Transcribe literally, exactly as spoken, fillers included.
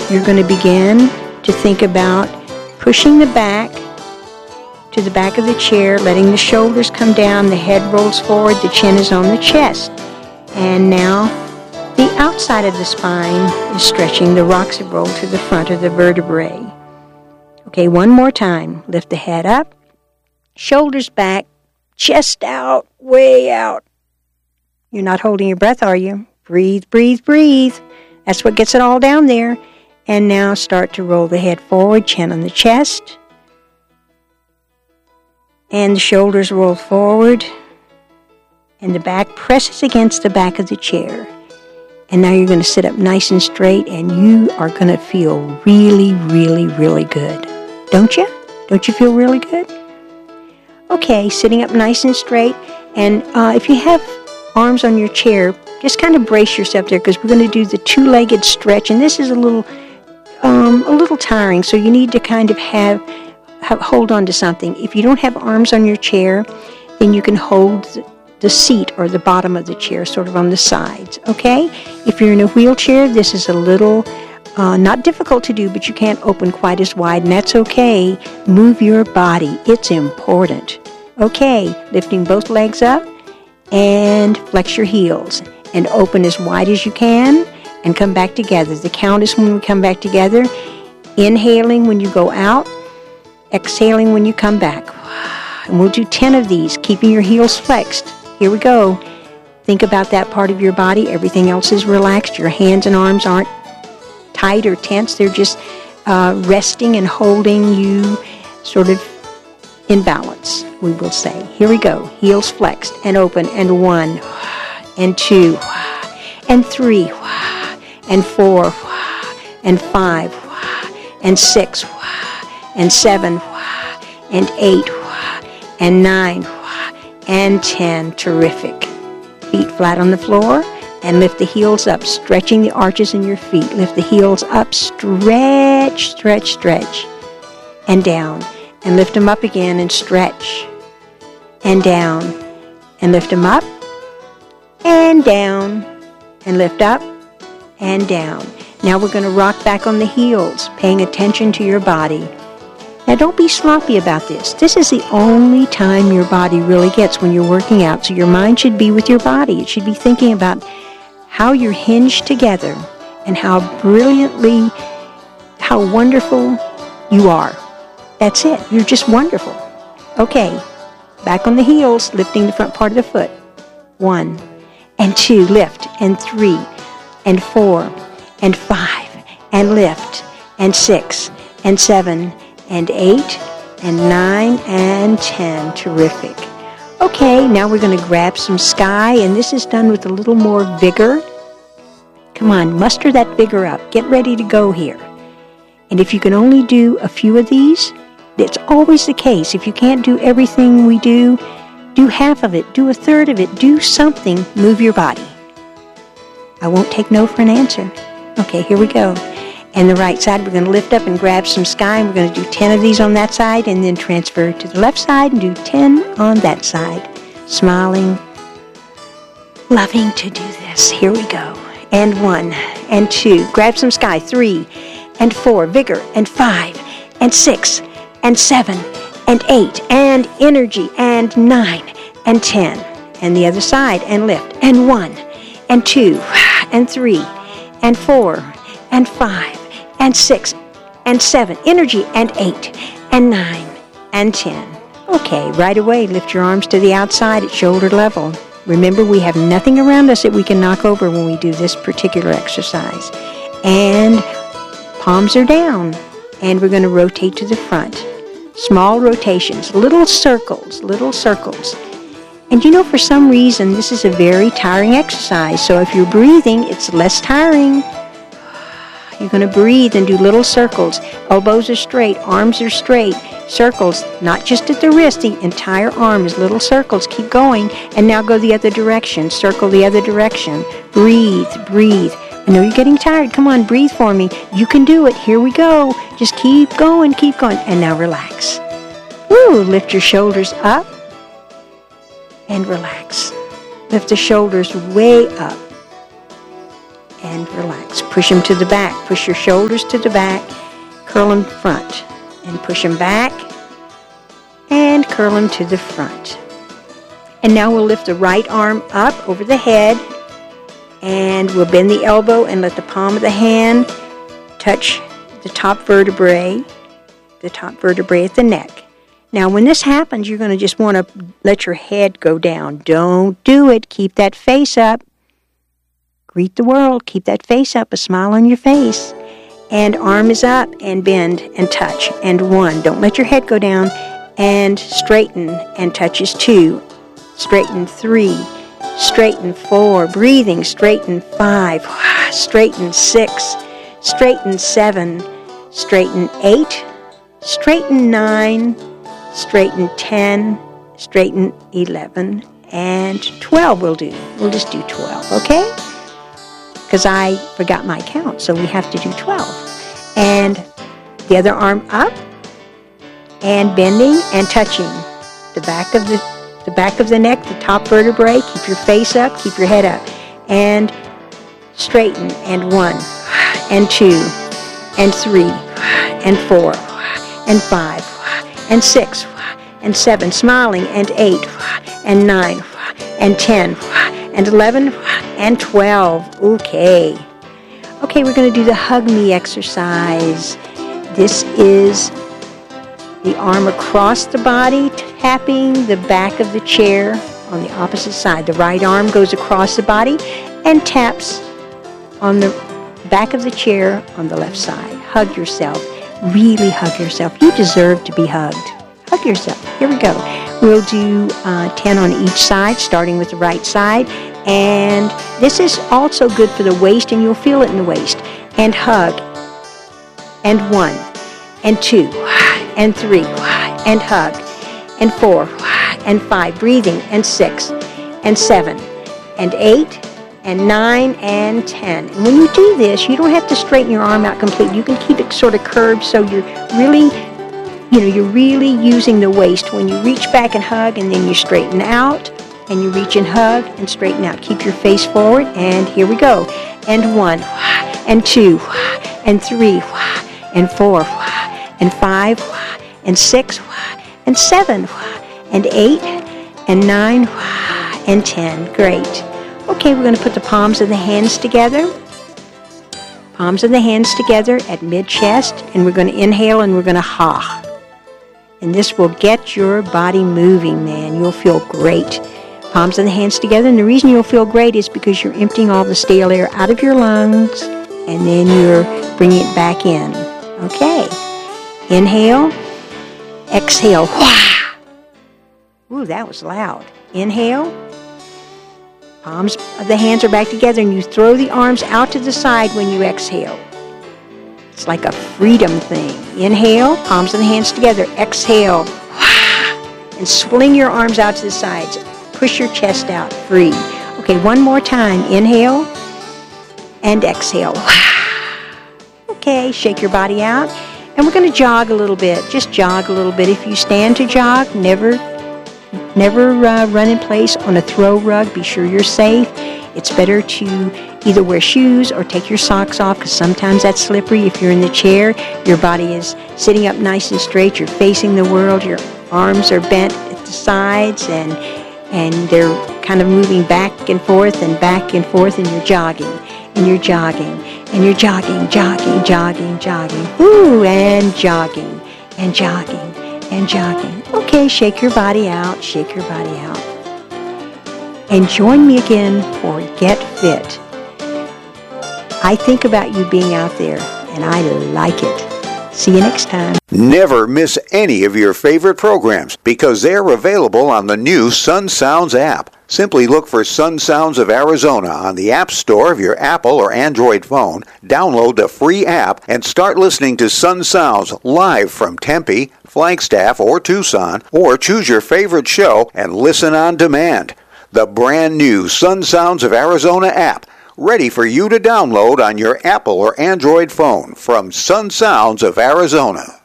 you're going to begin to think about pushing the back to the back of the chair, letting the shoulders come down, the head rolls forward, the chin is on the chest. And now the outside of the spine is stretching. The rocks have rolled to the front of the vertebrae. Okay, one more time. Lift the head up, shoulders back, chest out, way out. You're not holding your breath, are you? Breathe, breathe, breathe. That's what gets it all down there. And now start to roll the head forward, chin on the chest. And the shoulders roll forward. And the back presses against the back of the chair. And now you're going to sit up nice and straight, and you are going to feel really, really, really good. Don't you? Don't you feel really good? Okay, sitting up nice and straight. And uh, if you have arms on your chair, just kind of brace yourself there, because we're going to do the two-legged stretch. And this is a little, um, a little tiring, so you need to kind of have, have hold on to something. If you don't have arms on your chair, then you can hold the, the seat or the bottom of the chair sort of on the sides, okay? If you're in a wheelchair, this is a little, uh, not difficult to do, but you can't open quite as wide, and that's okay. Move your body. It's important. Okay, lifting both legs up, and flex your heels, and open as wide as you can, and come back together. The count is when we come back together. Inhaling when you go out, exhaling when you come back. And we'll do ten of these, keeping your heels flexed. Here we go. Think about that part of your body. Everything else is relaxed. Your hands and arms aren't tight or tense. They're just uh, resting and holding you sort of in balance, we will say. Here we go. Heels flexed and open. And one, and two, and three, and four, and five, and six, and seven, and eight, and nine, and ten. Terrific. Feet flat on the floor, and lift the heels up, stretching the arches in your feet. Lift the heels up, stretch, stretch, stretch, and down. And lift them up again and stretch, and down. And lift them up, and down. And lift up, and down. Now we're going to rock back on the heels, paying attention to your body. Now, don't be sloppy about this. This is the only time your body really gets when you're working out. So your mind should be with your body. It should be thinking about how you're hinged together and how brilliantly, how wonderful you are. That's it. You're just wonderful. Okay, back on the heels, lifting the front part of the foot. One, and two, lift, and three, and four, and five, and lift, and six, and seven, and eight, and nine, and ten. Terrific. Okay, now we're going to grab some sky, and this is done with a little more vigor. Come on, muster that vigor up. Get ready to go here. And if you can only do a few of these, it's always the case. If you can't do everything we do, do half of it, do a third of it, do something, move your body. I won't take no for an answer. Okay, here we go. And the right side, we're going to lift up and grab some sky, and we're going to do ten of these on that side, and then transfer to the left side and do ten on that side. Smiling, loving to do this. Here we go. And one, and two. Grab some sky. Three, and four. Vigor. And five, and six, and seven, and eight, and energy, and nine, and ten. And the other side, and lift. And one, and two, and three, and four, and five, and six, and seven, energy, and eight, and nine, and ten. Okay, right away, lift your arms to the outside at shoulder level. Remember, we have nothing around us that we can knock over when we do this particular exercise. And palms are down, and we're going to rotate to the front. Small rotations, little circles, little circles. And you know, for some reason, this is a very tiring exercise, so if you're breathing, it's less tiring. You're going to breathe and do little circles. Elbows are straight, arms are straight. Circles, not just at the wrist, the entire arm is little circles. Keep going. And now go the other direction. Circle the other direction. Breathe, breathe. I know you're getting tired. Come on, breathe for me. You can do it. Here we go. Just keep going, keep going. And now relax. Woo! Lift your shoulders up and relax. Lift the shoulders way up and relax. Push them to the back. Push your shoulders to the back. Curl them front. And push them back. And curl them to the front. And now we'll lift the right arm up over the head. And we'll bend the elbow and let the palm of the hand touch the top vertebrae. The top vertebrae at the neck. Now, when this happens, you're going to just want to let your head go down. Don't do it. Keep that face up. Greet the world. Keep that face up, a smile on your face. And arm is up and bend and touch. And one. Don't let your head go down. And straighten and touches two. Straighten three. Straighten four. Breathing. Straighten five. Straighten six. Straighten seven. Straighten eight. Straighten nine. Straighten ten, straighten eleven, and twelve we'll do. We'll just do twelve, okay? Because I forgot my count, so we have to do twelve. And the other arm up, and bending and touching the back of the the back of the neck, the top vertebrae. Keep your face up, keep your head up, and straighten. And one, and two, and three, and four, and five. And six, and seven, smiling, and eight, and nine, and ten, and eleven, and twelve. Okay. Okay, we're going to do the hug me exercise. This is the arm across the body, tapping the back of the chair on the opposite side. The right arm goes across the body and taps on the back of the chair on the left side. Hug yourself. Really hug yourself. You deserve to be hugged. Hug yourself. Here we go. We'll do uh, ten on each side, starting with the right side. And this is also good for the waist, and you'll feel it in the waist. And hug. And one. And two. And three. And hug. And four. And five. Breathing. And six. And seven. And eight. And nine, and ten. And when you do this, you don't have to straighten your arm out completely. You can keep it sort of curved so you're really, you know, you're really using the waist. When you reach back and hug, and then you straighten out, and you reach and hug, and straighten out. Keep your face forward, and here we go. And one, and two, and three, and four, and five, and six, and seven, and eight, and nine, and ten. Great. Okay, we're going to put the palms of the hands together. Palms of the hands together at mid-chest. And we're going to inhale and we're going to ha. And this will get your body moving, man. You'll feel great. Palms of the hands together. And the reason you'll feel great is because you're emptying all the stale air out of your lungs. And then you're bringing it back in. Okay. Inhale. Exhale. Wah! Ooh, that was loud. Inhale. Palms of the hands are back together, and you throw the arms out to the side when you exhale. It's like a freedom thing. Inhale, palms of the hands together. Exhale, and swing your arms out to the sides. Push your chest out, free. Okay, one more time. Inhale, and exhale. Okay, shake your body out. And we're going to jog a little bit. Just jog a little bit. If you stand to jog, never Never uh, run in place on a throw rug. Be sure you're safe. It's better to either wear shoes or take your socks off, because sometimes that's slippery. If you're in the chair, your body is sitting up nice and straight. You're facing the world. Your arms are bent at the sides, and and they're kind of moving back and forth and back and forth, and you're jogging, and you're jogging, and you're jogging, jogging, jogging, jogging. Woo, and jogging, and jogging, and jogging. Okay, shake your body out, shake your body out. And join me again for Get Fit. I think about you being out there, and I like it. See you next time. Never miss any of your favorite programs, because they're available on the new Sun Sounds app. Simply look for Sun Sounds of Arizona on the App Store of your Apple or Android phone, download the free app, and start listening to Sun Sounds live from Tempe, Flagstaff, or Tucson, or choose your favorite show and listen on demand. The brand new Sun Sounds of Arizona app, ready for you to download on your Apple or Android phone from Sun Sounds of Arizona.